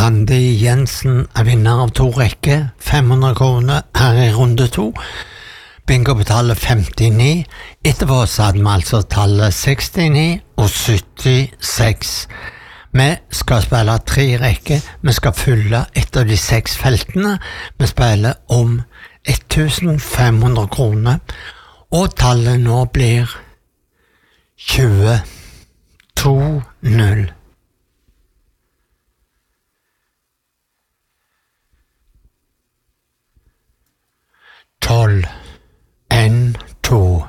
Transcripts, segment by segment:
Randi Jensen er vinner av 2 rekker, 500 kroner her i runde 2. Bingo betaler 59, etterpå så hadde vi altså tallet 69 og 76. Vi skal spille 3 rekker, vi skal fylle et av de 6 feltene, vi spiller om 1500 kroner, og tallet nå blir 20-0. 12, 1, 2.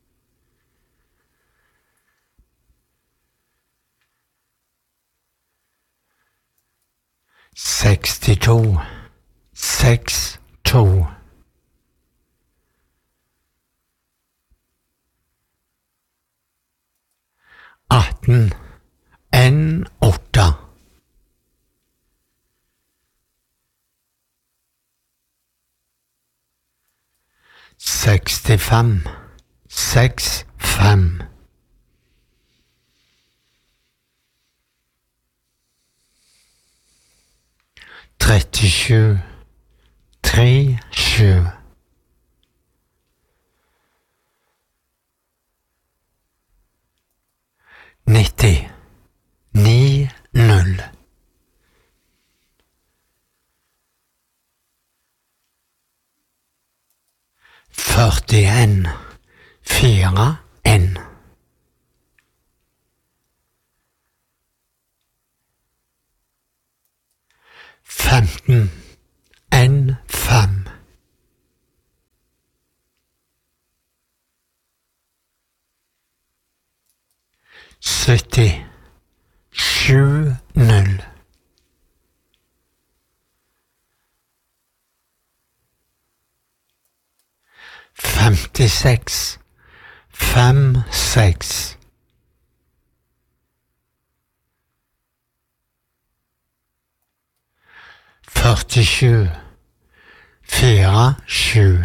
62, 6, 2. 18, 1, 8. 65, 6, 5. 37, 3, 7. 90, 9, 0. 41, 4, 1. 15, 1, 5. 70, 7, 0. 56, 5, 6. 47, 4, 7.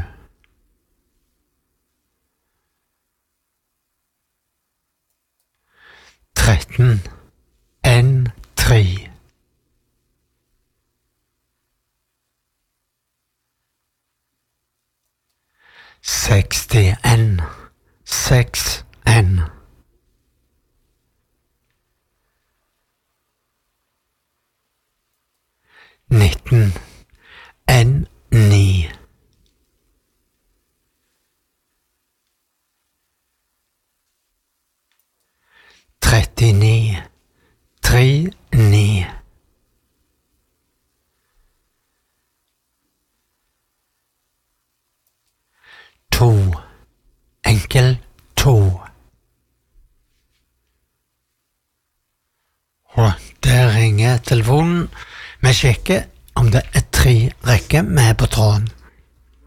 13, 1, 3. 61, 6, 1. 19, 1, 9. 39, 3, 9. 2, enkel 2. Og der ringer telefonen. Vi sjekker om det er 3 rekker med på tråden.